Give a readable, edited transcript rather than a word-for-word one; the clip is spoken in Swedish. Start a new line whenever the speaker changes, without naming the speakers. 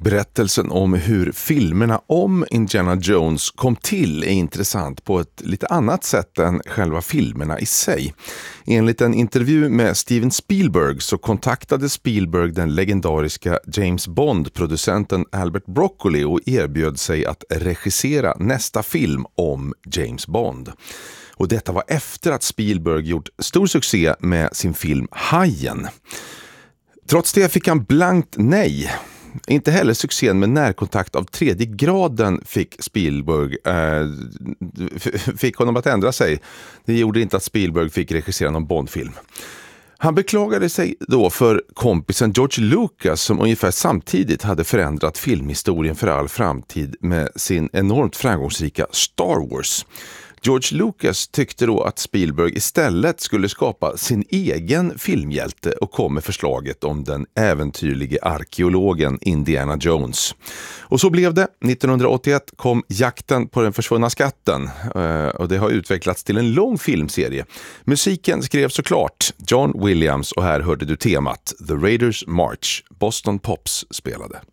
Berättelsen om hur filmerna om Indiana Jones kom till är intressant på ett lite annat sätt än själva filmerna i sig. Enligt en intervju med Steven Spielberg så kontaktade Spielberg den legendariska James Bond-producenten Albert Broccoli och erbjöd sig att regissera nästa film om James Bond. Och detta var efter att Spielberg gjort stor succé med sin film Hajen. Trots det fick han blankt nej. Inte heller succén med Närkontakt av tredje graden fick Spielberg fick honom att ändra sig. Det gjorde inte att Spielberg fick regissera någon Bondfilm. Han beklagade sig då för kompisen George Lucas som ungefär samtidigt hade förändrat filmhistorien för all framtid med sin enormt framgångsrika Star Wars. George Lucas tyckte då att Spielberg istället skulle skapa sin egen filmhjälte och kom med förslaget om den äventyrlige arkeologen Indiana Jones. Och så blev det. 1981 kom Jakten på den försvunna skatten och det har utvecklats till en lång filmserie. Musiken skrevs såklart John Williams och här hörde du temat The Raiders March. Boston Pops spelade.